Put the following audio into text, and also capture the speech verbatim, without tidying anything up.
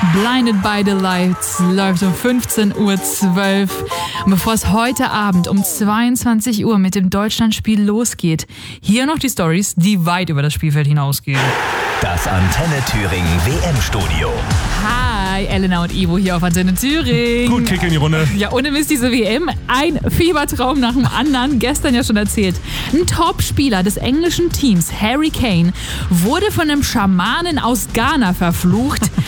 Blinded by the Lights läuft um fünfzehn Uhr zwölf. Und bevor es heute Abend um zweiundzwanzig Uhr mit dem Deutschlandspiel losgeht, hier noch die Storys, die weit über das Spielfeld hinausgehen. Das Antenne Thüringen W M-Studio. Hi, Elena und Ivo hier auf Antenne Thüringen. Gut, Kick in die Runde. Ja, ohne Mist, diese W M, ein Fiebertraum nach dem anderen, gestern ja schon erzählt. Ein Top-Spieler des englischen Teams, Harry Kane, wurde von einem Schamanen aus Ghana verflucht.